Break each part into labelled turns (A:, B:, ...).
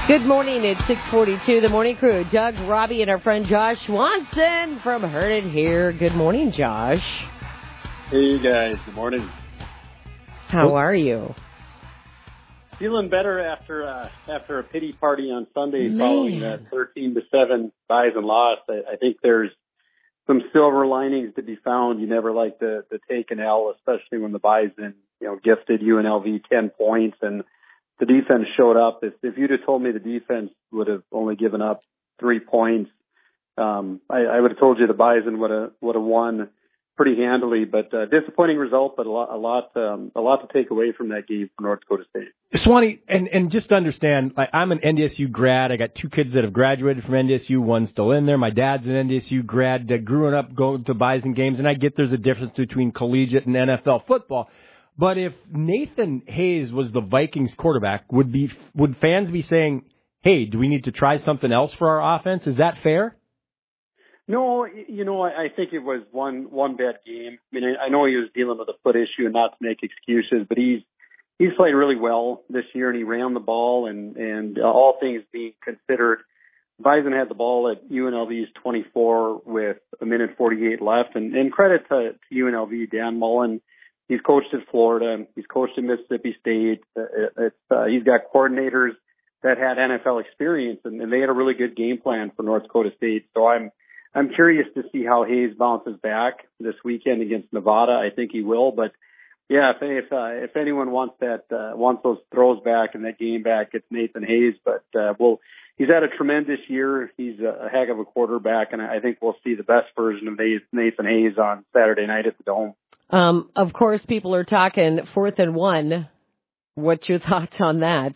A: Good morning. It's 6:42. The morning crew. Doug, Robbie, and our friend Josh Swanson from Heard It Here. Good morning, Josh.
B: Hey, guys. Good morning.
A: How are you?
B: Feeling better after a pity party on Sunday following that 13-7 Bison loss. I think there's some silver linings to be found. You never like to take an L, especially when the Bison, gifted UNLV 10 points and the defense showed up. If you'd have told me the defense would have only given up 3 points, I would have told you the Bison would have won pretty handily. But disappointing result, but a lot to take away from that game for North Dakota State.
C: Swanee, and just to understand, I'm an NDSU grad. I got 2 kids that have graduated from NDSU. One's still in there. My dad's an NDSU grad. Growing up going to Bison games, and I get there's a difference between collegiate and NFL football. But if Nathan Hayes was the Vikings quarterback, would fans be saying, hey, do we need to try something else for our offense? Is that fair?
B: No, I think it was one bad game. I mean, I know he was dealing with a foot issue and not to make excuses, but he's played really well this year and he ran the ball and all things being considered, Bison had the ball at UNLV's 24 with 1:48 left. And credit to UNLV, Dan Mullen. He's coached at Florida. He's coached at Mississippi State. He's got coordinators that had NFL experience, and they had a really good game plan for North Dakota State. So I'm curious to see how Hayes bounces back this weekend against Nevada. I think he will. But yeah, if anyone wants those throws back and that game back, it's Nathan Hayes. But he's had a tremendous year. He's a heck of a quarterback, and I think we'll see the best version of Nathan Hayes on Saturday night at the Dome.
A: Of course, people are talking 4th and 1. What's your thoughts on that?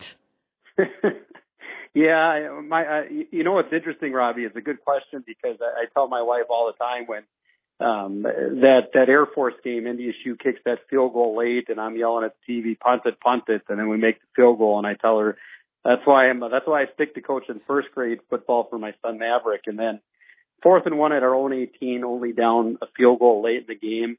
B: Yeah, what's interesting, Robbie, it's a good question because I tell my wife all the time when that Air Force game, NDSU kicks that field goal late, and I'm yelling at the TV, punt it, and then we make the field goal, and I tell her that's why I stick to coaching first grade football for my son Maverick, and then 4th and 1 at our own 18, only down a field goal late in the game.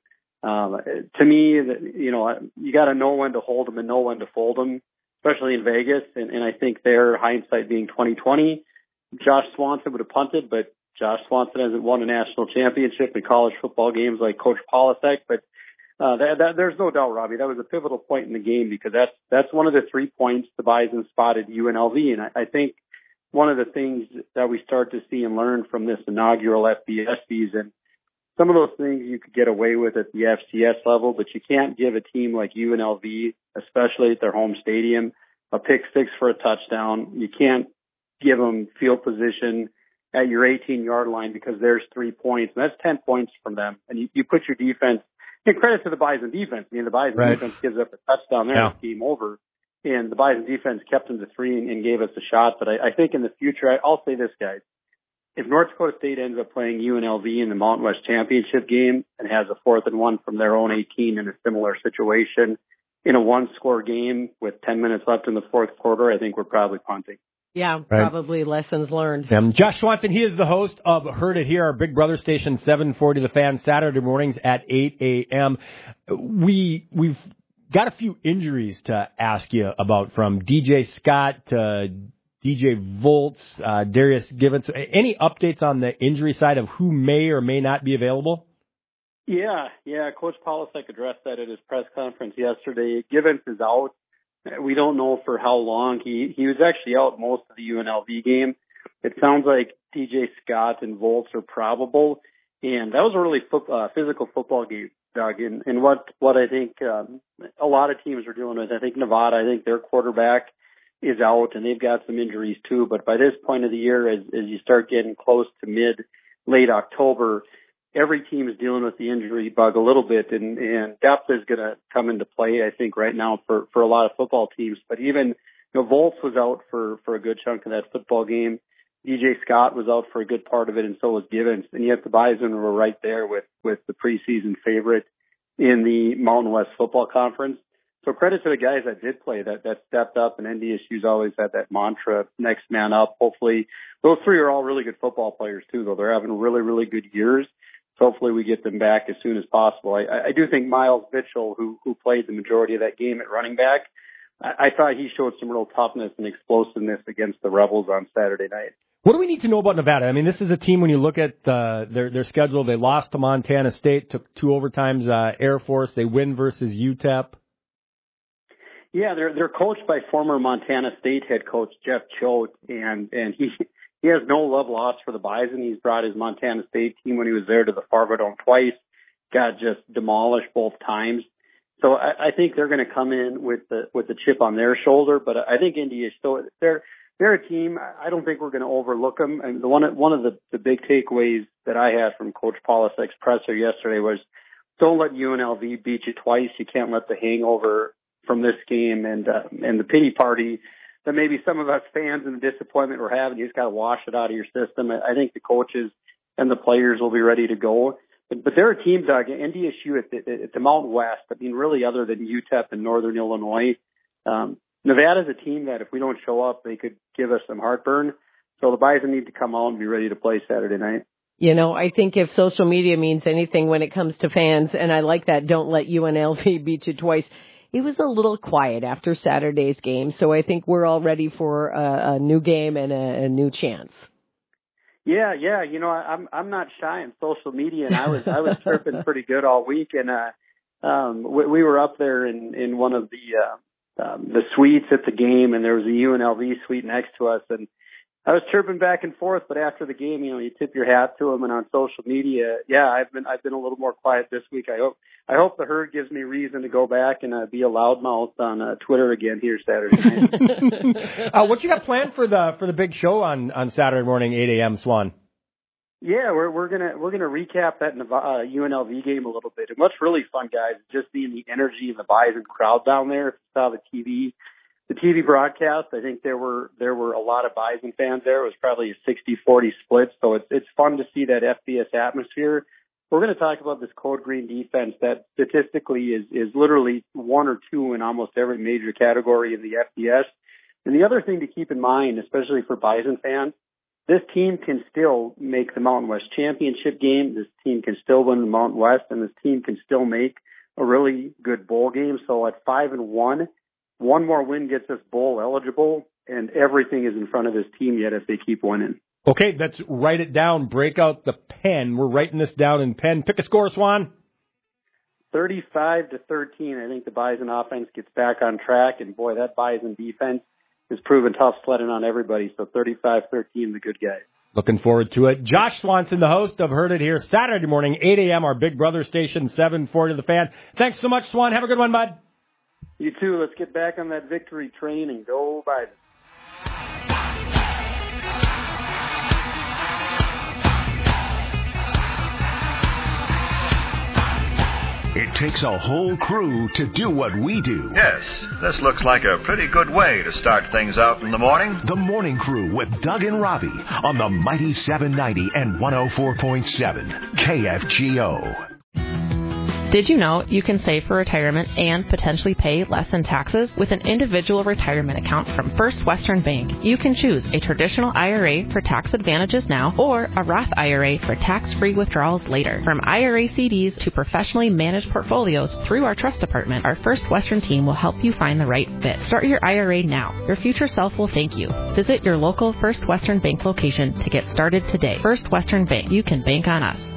B: To me, you got to know when to hold them and know when to fold them, especially in Vegas. And I think their hindsight being 2020, Josh Swanson would have punted, but Josh Swanson hasn't won a national championship in college football games like Coach Polasek. But there's no doubt, Robbie, that was a pivotal point in the game because that's one of the 3 points the Bison spotted UNLV. And I think one of the things that we start to see and learn from this inaugural FBS season, some of those things you could get away with at the FCS level, but you can't give a team like UNLV, especially at their home stadium, a pick 6 for a touchdown. You can't give them field position at your 18-yard line because there's 3 points, and that's 10 points from them. And you put your defense, and credit to the Bison defense. I mean, the Bison defense gives up a touchdown there, it's game over. And the Bison defense kept them to 3 and gave us a shot. But I think in the future, I'll say this, guys. If North Dakota State ends up playing UNLV in the Mountain West Championship game and has a 4th and 1 from their own 18 in a similar situation in a 1-score game with 10 minutes left in the fourth quarter, I think we're probably punting.
A: Yeah, probably lessons learned.
C: Josh Swanson, he is the host of Heard It Here, our Big Brother station, 740 The Fan, Saturday mornings at 8 a.m. We've got a few injuries to ask you about, from DJ Scott to DJ Volts, Darius Givens. Any updates on the injury side of who may or may not be available?
B: Yeah. Coach Polasek addressed that at his press conference yesterday. Givens is out. We don't know for how long. He was actually out most of the UNLV game. It sounds like DJ Scott and Volts are probable. And that was a really physical football game, Doug. And what I think a lot of teams are dealing with, I think Nevada, I think their quarterback is out, and they've got some injuries too. But by this point of the year, as you start getting close to late October, every team is dealing with the injury bug a little bit, and depth is going to come into play, I think, right now for a lot of football teams. But even, Volts was out for a good chunk of that football game. DJ Scott was out for a good part of it, and so was Givens. And yet the Bison were right there with the preseason favorite in the Mountain West Football Conference. So credit to the guys that did play, that stepped up, and NDSU's always had that mantra, next man up. Hopefully, those 3 are all really good football players too, though. They're having really, really good years. So hopefully we get them back as soon as possible. I do think Miles Mitchell, who played the majority of that game at running back, I thought he showed some real toughness and explosiveness against the Rebels on Saturday night.
C: What do we need to know about Nevada? I mean, this is a team, when you look at their schedule, they lost to Montana State, took 2 overtimes, Air Force. They win versus UTEP.
B: Yeah, they're coached by former Montana State head coach Jeff Choate, and he has no love lost for the Bison. He's brought his Montana State team when he was there to the Fargo Dome twice, got just demolished both times. So I think they're going to come in with the chip on their shoulder, but I think Indy is still they're a team. I don't think we're going to overlook them. And one of the big takeaways that I had from Coach Polasek's presser yesterday was, don't let UNLV beat you twice. You can't let the hangover from this game and the pity party that maybe some of us fans and the disappointment we're having, you just got to wash it out of your system. I think the coaches and the players will be ready to go. But they're a team, Doug, NDSU at the Mountain West. I mean, really, other than UTEP and Northern Illinois, Nevada's a team that if we don't show up, they could give us some heartburn. So the Bison need to come out and be ready to play Saturday night.
A: You know, I think if social media means anything when it comes to fans, and I like that, don't let UNLV beat you twice. It was a little quiet after Saturday's game, so I think we're all ready for a new game and a new chance.
B: Yeah. You know, I'm not shy on social media, and I was chirping pretty good all week, and we were up there in one of the suites at the game, and there was a UNLV suite next to us, and I was chirping back and forth. But after the game, you know, you tip your hat to them, and on social media, yeah, I've been a little more quiet this week. I hope the herd gives me reason to go back and be a loudmouth on Twitter again here Saturday night.
C: What you got planned for the big show on Saturday morning, 8 a.m. Swan?
B: Yeah, we're gonna recap that UNLV game a little bit. And what's really fun, guys, is just seeing the energy of the Bison crowd down there. If you saw the TV broadcast, I think there were a lot of Bison fans there. It was probably a 60-40 split, so it's fun to see that FBS atmosphere. We're going to talk about this Code Green defense that statistically is literally 1 or 2 in almost every major category in the FBS. And the other thing to keep in mind, especially for Bison fans, this team can still make the Mountain West championship game. This team can still win the Mountain West, and this team can still make a really good bowl game. So at 5-1, one more win gets us bowl eligible, and everything is in front of this team yet if they keep winning.
C: Okay, let's write it down. Break out the pen. We're writing this down in pen. Pick a score, Swan.
B: 35-13. I think the Bison offense gets back on track, and boy, that Bison defense has proven tough sledding on everybody. So 35-13, the good guys.
C: Looking forward to it. Josh Swanson, the host of Heard It Here, Saturday morning, 8 a.m., our Big Brother station, 740 The Fan. Thanks so much, Swan. Have a good one, bud.
B: You too. Let's get back on that victory train and go Bison.
D: It takes a whole crew to do what we do.
E: Yes, this looks like a pretty good way to start things out in the morning.
D: The Morning Crew with Doug and Robbie on the mighty 790 and 104.7 KFGO.
F: Did you know you can save for retirement and potentially pay less in taxes? With an individual retirement account from First Western Bank, you can choose a traditional IRA for tax advantages now or a Roth IRA for tax-free withdrawals later. From IRA CDs to professionally managed portfolios through our trust department, our First Western team will help you find the right fit. Start your IRA now. Your future self will thank you. Visit your local First Western Bank location to get started today. First Western Bank. You can bank on us.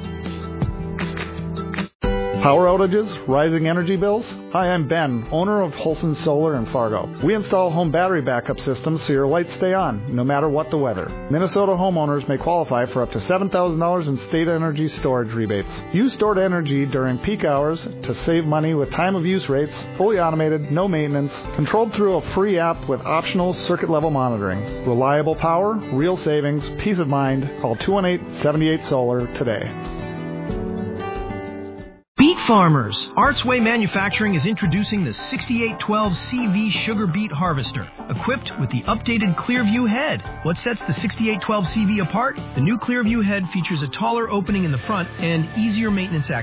G: Power outages, rising energy bills? Hi, I'm Ben, owner of Holson Solar in Fargo. We install home battery backup systems so your lights stay on, no matter what the weather. Minnesota homeowners may qualify for up to $7,000 in state energy storage rebates. Use stored energy during peak hours to save money with time of use rates, fully automated, no maintenance, controlled through a free app with optional circuit-level monitoring. Reliable power, real savings, peace of mind. Call 218-78-SOLAR today.
H: Beet farmers, Artsway Manufacturing is introducing the 6812 CV Sugar Beet Harvester, equipped with the updated Clearview head. What sets the 6812 CV apart? The new Clearview head features a taller opening in the front and easier maintenance activities.